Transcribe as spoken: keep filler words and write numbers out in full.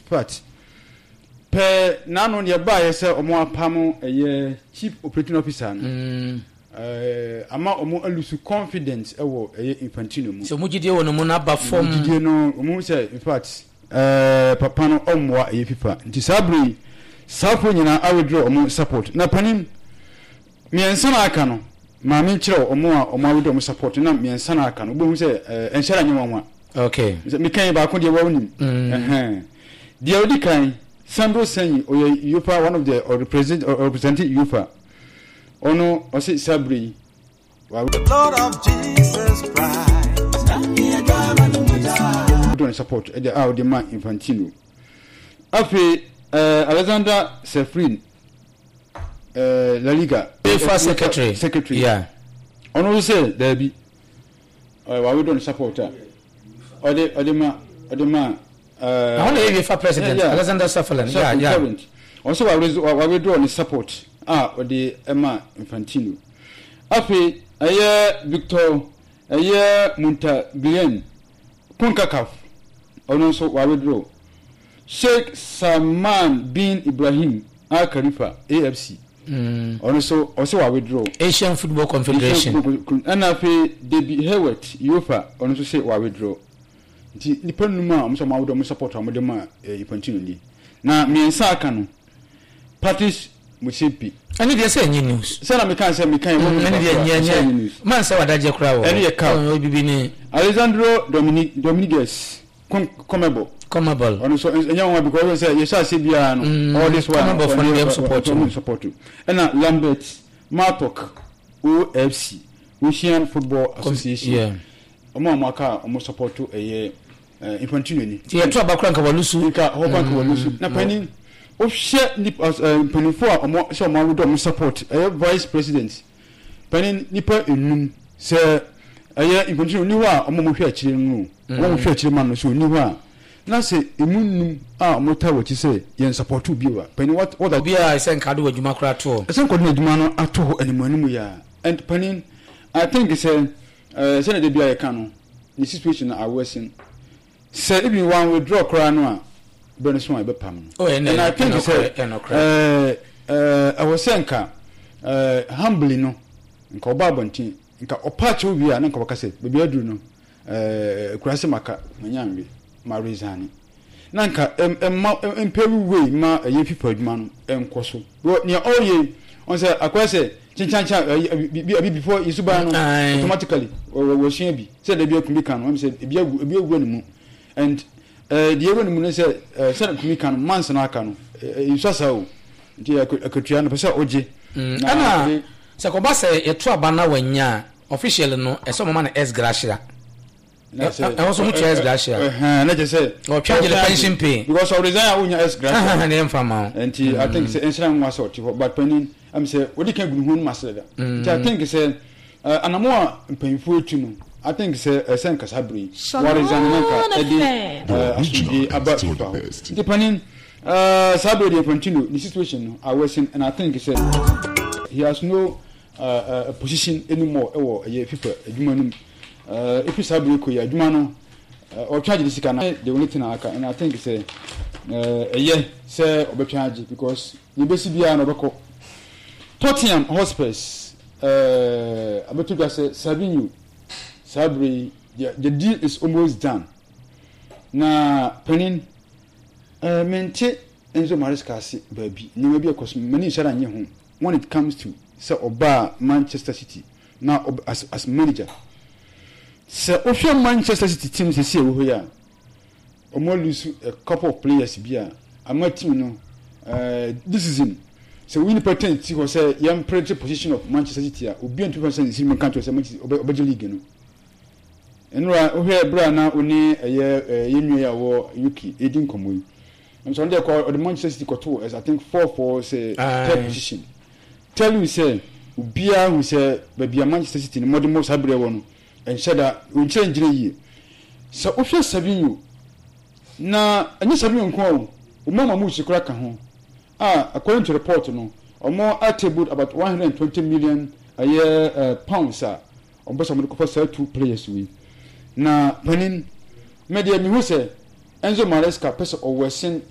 fact per nano ne ba ye say omo apam eye chief operating officer no mm. eh ama omo alusu confidence ewo eye Infantino mu so mu gidie wo no mu na ba form gidie no omo say in fact eh papa no omwa eye FIFA nti sabri safo nyina awithdraw omo support na panim miensa na aka no ma me kire omo a omo awithdraw omo support na miensa na aka no bo hu say eh enhyara nyewanwa okay me kan ba ko de wa wonim eh de odi kan Sandro Senyi or Yufa, one of the or represent or representing Yufa. Ono Osi Sabri. The Lord of Jesus Christ. Don't support the out the man Infantino. Afi Alexander Sefrin La Liga. FIFA secretary. Secretary. Yeah. Ono say there be why we don't support her. Or the or the man or the man Uh, I want to hear president yeah, yeah. Alexander Safferland. Yeah, yeah. Also, I will we draw on support. Ah, or the Emma Infantino. Afi, a year Victor, a year Munta Glen, Kunkakaf. Also, I will draw. Sheikh Salman bin Ibrahim Al Khalifa, A F C. Mm. Also, also I will draw. Asian Football Confederation. And Afi, Debbie Hewitt, Ufa, also say I will draw. Nti nipa numa am so ma wodo mo support am de ma Infantino ni na miensa aka no parties Musepi ani de say nyi news say na me kan say me kan wo ani de nyi news man say wadaje kura wo ani ye ka obibi ni Alessandro Dominic Dominguez Comable Comable ono so enya won because say ye sha se bia no all this one for them support support and Lambert Matok O F C Ocean Football Association yeah omo amaka omo support to eye Infantino ni ti eto abakura nka walusu ka hoba nka walusu na pani o hye nipa panifo a omo so omo wodo omo support eye vice president pani nipa enum se eye Infantino ni wa omo mo hwe akire nu omo mo hwe akire man no so ni wa na se emunum a omo ta wachi se yen support to biwa pani what what bia ise nka do adwuma kura to ise nko do adwuma no ato ho animu animu ya and pani I think say Uh, say the bia can the situation I was in. Say if you want withdraw cry no a benso I be pam. Oh, and I think say uh uh I was saying ka uh humbly no nka oba bontin nka opache obi a nka baka say be bia duru no uh kurase maka manyanwe ma reason na nka em em pewu way ma ye FIFA adwuma no enkoso. Ne all ye on say akwase chinchancha before isuba no automatically we share bi say da bia kumi kan am say bia bia gu animu and eh the egu animu say say kumi kan months na aka no isasa o nti akatua no pesa oje ana se ko ba say yeto aba na wanya official no e so mama na S gracia na say e so mutu S gracia eh na je say o charge the pension pay because of resign unya S gracia na em fama nti I think say insurance was sort but penin am say we can gunu hun maseda I think say anamo mpanyfo etu no I think say sen kasabri what is ananka edi asudi aba depending uh sabri dey continue the situation I was in and I think say he has no uh, uh position anymore ewo ye FIFA adwuma num uh if sabri ko ya adwuma no or charge the sika na the only thing aka and I think say uh yeah say obetwaje because you besi bia na obeko Tottenham Hotspurs uh abetu ga say Sabinho Sabri the, the deal is almost done na penin uh mente Enzo Maresca si baby ni we be cause many shara nye ho when it comes to say oba Manchester City now as as manager say ofia Manchester City team say say wo ya omo lose a couple of players bia ama team no uh this season so we pretend to say young pretty position of Manchester City obi two percent is in country say Manchester Obejo league no enura ohwe bra na oni eye yenua ya wo U K edin komoyi I'm sorry they call the Manchester City to as I think four for say third position tell you say ubia who say baby Manchester City no modern most habre won and shada we change yi so ohwe Sabinho na anyi Sabinho nko o mama mu shikura ka ho ah according to report no omo attribute about one hundred twenty million a year uh, pounds ah omo so mo ko for two players we na panin media mi hu say Enzo Maresca pesa o wesen